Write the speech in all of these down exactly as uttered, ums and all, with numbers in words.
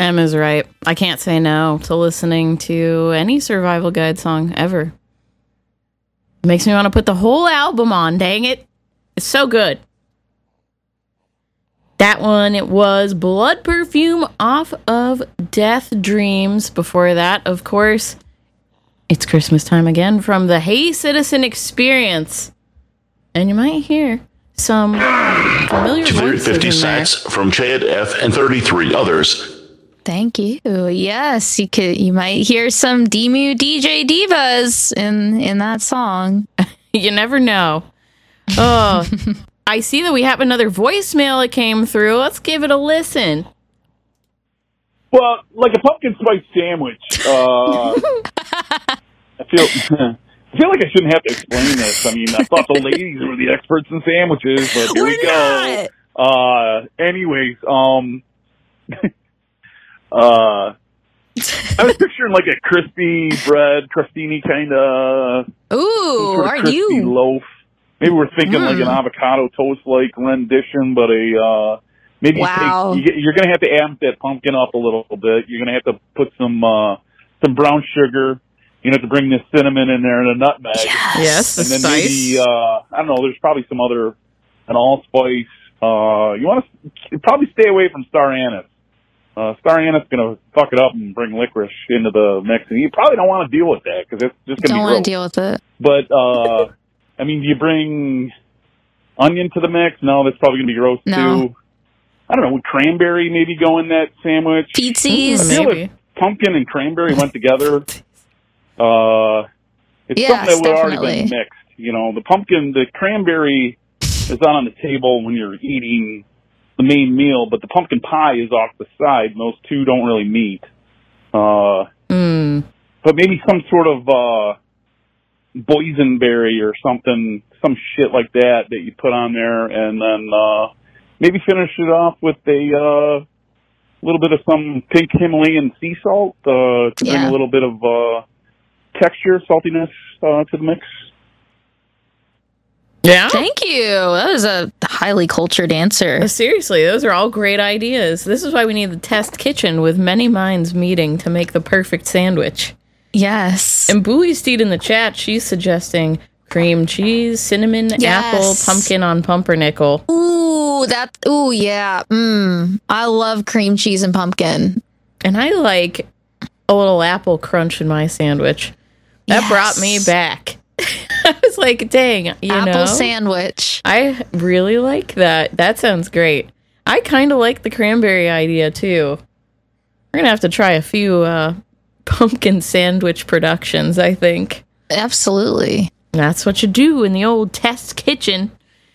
Emma's right. I can't say no to listening to any Survival Guide song ever. It makes me want to put the whole album on, dang it. It's so good. That one, it was Blood Perfume off of Death Dreams. Before that, of course, It's Christmas Time Again from the Hey Citizen Experience. And you might hear some familiar voices fifty in sats there. from Chad F. and thirty-three others. Thank you. Yes, you could. You might hear some Demu D J Divas in in that song. You never know. Oh, I see that we have another voicemail that came through. Let's give it a listen. Well, like a pumpkin spice sandwich. Uh, I feel I feel like I shouldn't have to explain this. I mean, I thought the ladies were the experts in sandwiches, but here We're we go. Uh, anyways, um, uh, I was picturing like a crispy bread, crostini kind of. Ooh, sort of are crispy you? loaf? Maybe we're thinking Mm. like an avocado toast-like rendition, but a uh, maybe Wow. you take, you, you're going to have to amp that pumpkin up a little bit. You're going to have to put some uh, some brown sugar. You have to bring the cinnamon in there and a nutmeg. Yes. Yes, the And then spice. maybe, uh, I don't know, there's probably some other, an allspice. Uh, you want to probably stay away from star anise. Uh, star anise is going to fuck it up and bring licorice into the mix. And you probably don't want to deal with that because it's just going to be Don't gross. want to deal with it. But, uh, I mean, do you bring onion to the mix? No, that's probably going to be gross No. too. I don't know, would cranberry maybe go in that sandwich? Pizzies. I feel Maybe. if pumpkin and cranberry went together, uh, it's Yes, something that would already definitely. been mixed. You know, the pumpkin, the cranberry is not on the table when you're eating the main meal, but the pumpkin pie is off the side, and those two don't really meet. Uh, Mm. but maybe some sort of uh, boysenberry or something, some shit like that that you put on there, and then uh, maybe finish it off with a uh, little bit of some pink Himalayan sea salt uh, to bring Yeah. a little bit of uh, texture, saltiness uh, to the mix. Yeah? Thank you. That was a highly cultured answer. Seriously, those are all great ideas. This is why we need the test kitchen with many minds meeting to make the perfect sandwich. Yes. And Bowie Steed in the chat, she's suggesting cream cheese, cinnamon, Yes. apple, pumpkin on pumpernickel. Ooh, that. Ooh, yeah. Mmm. I love cream cheese and pumpkin. And I like a little apple crunch in my sandwich. That Yes. brought me back. I was like, dang, you Apple know. sandwich. I really like that. That sounds great. I kind of like the cranberry idea, too. We're going to have to try a few uh, pumpkin sandwich productions, I think. Absolutely. That's what you do in the old test kitchen.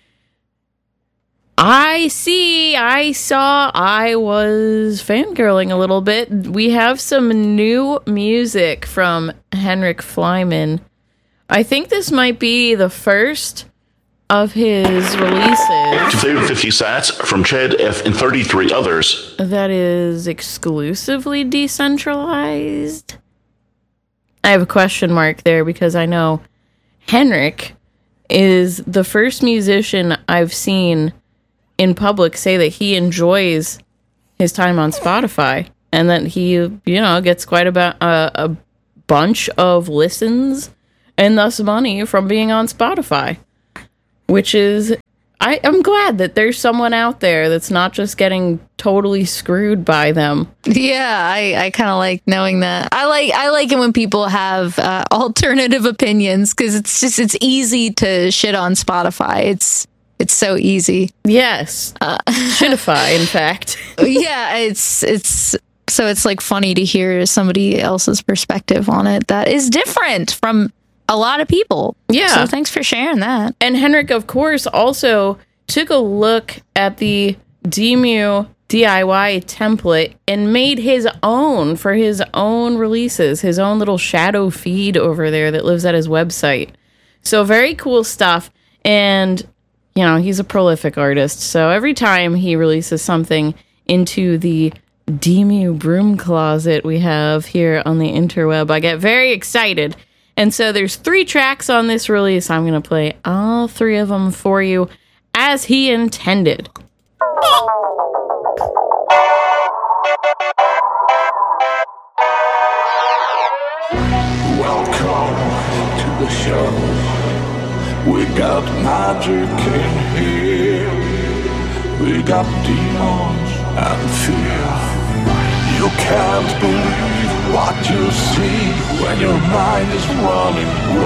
I see, I saw, I was fangirling a little bit. We have some new music from Henrik Flyman. I think this might be the first of his releases fifty sats from Chad F. and thirty-three others. that is exclusively decentralized. I have a question mark there because I know Henrik is the first musician I've seen in public say that he enjoys his time on Spotify and that he, you know, gets quite a, ba- a, a bunch of listens and thus money from being on Spotify, which is, I, I'm glad that there's someone out there that's not just getting totally screwed by them. Yeah, I, I kind of like knowing that. I like I like it when people have uh, alternative opinions because it's just it's easy to shit on Spotify. It's it's so easy. Yes. Uh, Shitify, in fact. yeah, it's it's so it's like funny to hear somebody else's perspective on it that is different from a lot of people. Yeah. So thanks for sharing that. And Henrik, of course, also took a look at the Demu D I Y template and made his own for his own releases, his own little shadow feed over there that lives at his website. So very cool stuff. And, you know, he's a prolific artist. So every time he releases something into the Demu broom closet we have here on the interweb, I get very excited. And so there's three tracks on this release. I'm going to play all three of them for you as he intended. the show. We got magic in here. We got demons and fear. You can't believe what you see when your mind is running